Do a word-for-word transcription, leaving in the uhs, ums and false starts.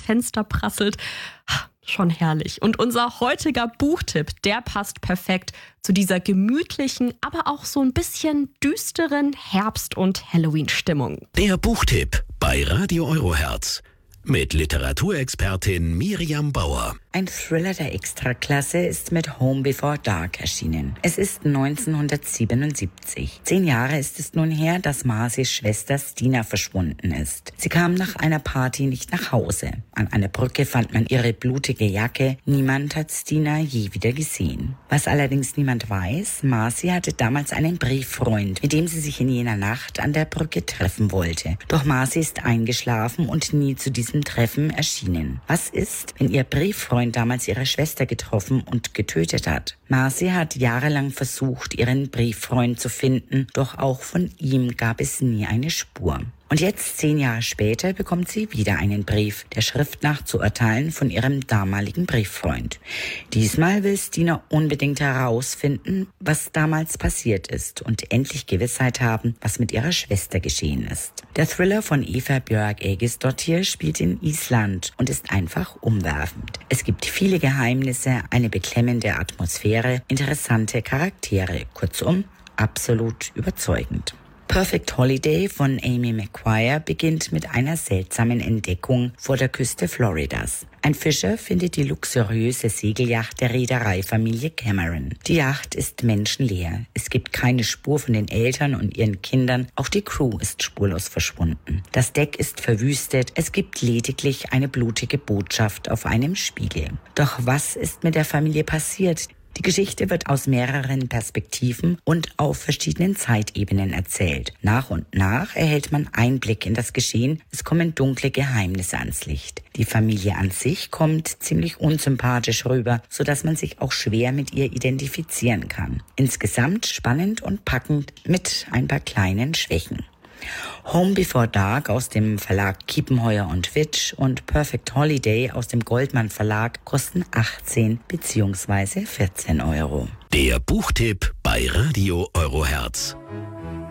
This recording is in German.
Fenster prasselt. Schon herrlich. Und unser heutiger Buchtipp, der passt perfekt zu dieser gemütlichen, aber auch so ein bisschen düsteren Herbst- und Halloween-Stimmung. Der Buchtipp bei Radio Euroherz mit Literaturexpertin Miriam Bauer. Ein Thriller der Extraklasse ist mit Home Before Dark erschienen. Es ist neunzehnhundertsiebenundsiebzig. Zehn Jahre ist es nun her, dass Marcys Schwester Stina verschwunden ist. Sie kam nach einer Party nicht nach Hause. An einer Brücke fand man ihre blutige Jacke. Niemand hat Stina je wieder gesehen. Was allerdings niemand weiß, Marcy hatte damals einen Brieffreund, mit dem sie sich in jener Nacht an der Brücke treffen wollte. Doch Marcy ist eingeschlafen und nie zu diesem Treffen erschienen. Was ist, wenn ihr Brieffreund damals ihre Schwester getroffen und getötet hat? Marcy hat jahrelang versucht, ihren Brieffreund zu finden, doch auch von ihm gab es nie eine Spur. Und jetzt, zehn Jahre später, bekommt sie wieder einen Brief, der Schrift nach zu urteilen, von ihrem damaligen Brieffreund. Diesmal will Stina unbedingt herausfinden, was damals passiert ist und endlich Gewissheit haben, was mit ihrer Schwester geschehen ist. Der Thriller von Eva Björk Egisdottir spielt in Island und ist einfach umwerfend. Es gibt viele Geheimnisse, eine beklemmende Atmosphäre, interessante Charaktere, kurzum, absolut überzeugend. Perfect Holiday von Amy McGuire beginnt mit einer seltsamen Entdeckung vor der Küste Floridas. Ein Fischer findet die luxuriöse Segelyacht der Reedereifamilie Cameron. Die Yacht ist menschenleer. Es gibt keine Spur von den Eltern und ihren Kindern. Auch die Crew ist spurlos verschwunden. Das Deck ist verwüstet. Es gibt lediglich eine blutige Botschaft auf einem Spiegel. Doch was ist mit der Familie passiert? Die Geschichte wird aus mehreren Perspektiven und auf verschiedenen Zeitebenen erzählt. Nach und nach erhält man Einblick in das Geschehen. Es kommen dunkle Geheimnisse ans Licht. Die Familie an sich kommt ziemlich unsympathisch rüber, sodass man sich auch schwer mit ihr identifizieren kann. Insgesamt spannend und packend mit ein paar kleinen Schwächen. Home Before Dark aus dem Verlag Kiepenheuer und Witsch und Perfect Holiday aus dem Goldmann Verlag kosten achtzehn bzw. vierzehn Euro. Der Buchtipp bei Radio Euroherz.